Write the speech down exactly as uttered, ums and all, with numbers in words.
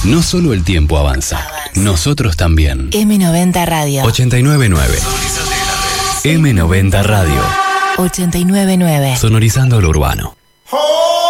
No solo el tiempo avanza, avanza. Nosotros también. eme noventa Radio. ochenta y nueve nueve. eme noventa Radio. ochenta y nueve nueve. Sonorizando lo urbano. Oh.